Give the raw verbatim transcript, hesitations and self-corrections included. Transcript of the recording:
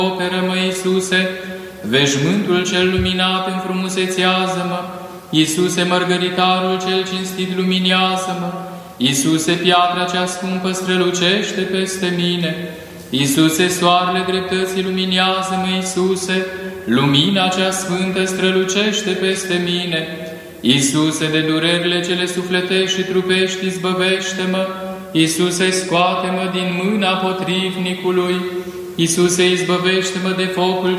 Acoperă-mă, Iisuse, veșmântul cel luminat înfrumusețează-mă, Iisuse, mărgăritarul cel cinstit luminează-mă, Iisuse, piatra cea scumpă strălucește peste mine, Iisuse, soarele dreptății luminează-mă, Iisuse, lumina cea sfântă strălucește peste mine, Iisuse, de durerile cele sufletești și trupești izbăvește-mă, Iisuse, scoate-mă din mâna potrivnicului, Iisuse, izbăvește-mă de focul